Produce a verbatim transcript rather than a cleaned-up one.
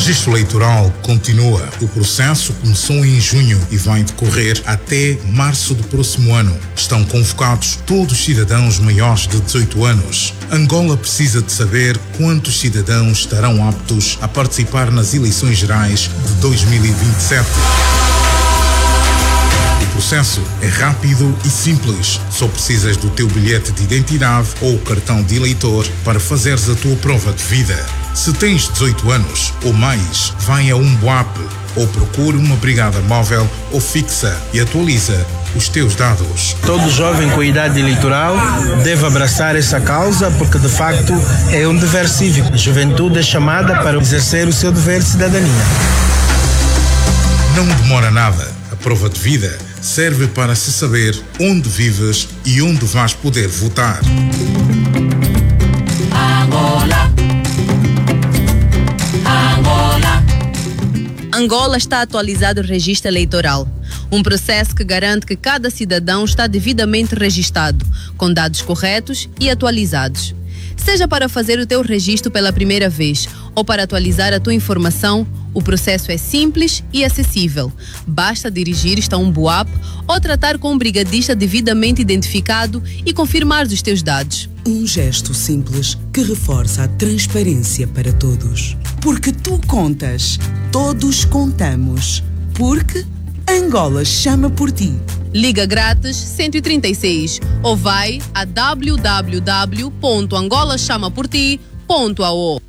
registro eleitoral continua. O processo começou em junho e vai decorrer até março do próximo ano. Estão convocados todos os cidadãos maiores de dezoito anos. Angola precisa de saber quantos cidadãos estarão aptos a participar nas eleições gerais de dois mil e vinte e sete. O processo é rápido e simples. Só precisas do teu bilhete de identidade ou cartão de eleitor para fazeres a tua prova de vida. Se tens dezoito anos ou mais, vai a Umboap ou procure uma brigada móvel ou fixa e atualiza os teus dados. Todo jovem com idade eleitoral deve abraçar essa causa porque, de facto, é um dever cívico. A juventude é chamada para exercer o seu dever de cidadania. Não demora nada. A prova de vida serve para se saber onde vives e onde vais poder votar. Angola. Angola. Angola está atualizado o registro eleitoral. Um processo que garante que cada cidadão está devidamente registado, com dados corretos e atualizados. Seja para fazer o teu registro pela primeira vez ou para atualizar a tua informação, o processo é simples e acessível. Basta dirigir-te a um Umboap ou tratar com um brigadista devidamente identificado e confirmar os teus dados. Um gesto simples que reforça a transparência para todos. Porque tu contas, todos contamos. Porque Angola chama por ti. Liga grátis cento e trinta e seis ou vai a w w w ponto angola chama por ti ponto a o.